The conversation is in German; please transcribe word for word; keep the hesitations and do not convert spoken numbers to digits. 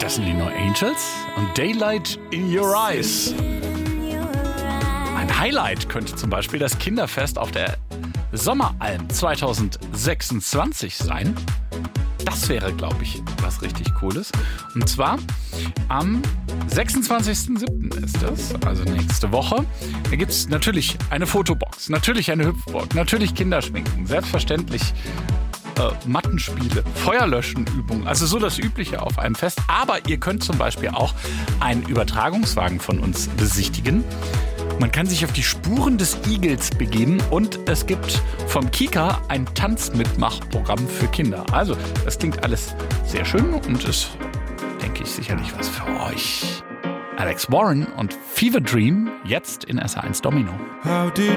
Das sind die No Angels und Daylight in Your Eyes. Ein Highlight könnte zum Beispiel das Kinderfest auf der Sommeralm zwanzig sechsundzwanzig sein. Das wäre, glaube ich, was richtig Cooles. Und zwar am sechsundzwanzigsten siebten ist das, also nächste Woche. Da gibt es natürlich eine Fotobox, natürlich eine Hüpfburg, natürlich Kinderschminken, selbstverständlich äh, Mattenspiele, Feuerlöschenübungen, also so das Übliche auf einem Fest. Aber ihr könnt zum Beispiel auch einen Übertragungswagen von uns besichtigen. Man kann sich auf die Spuren des Igels begeben und es gibt vom Kika ein Tanzmitmachprogramm für Kinder. Also, das klingt alles sehr schön und ist, denke ich, sicherlich was für euch. Alex Warren und Fever Dream jetzt in S R eins Domino.